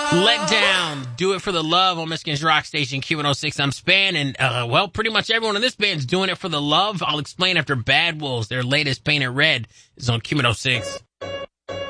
Let Down, Do It for the Love on Michigan's Rock Station, Q106. I'm Span, and, pretty much everyone in this band's doing it for the love. I'll explain after Bad Wolves. Their latest, Painted Red, is on Q106.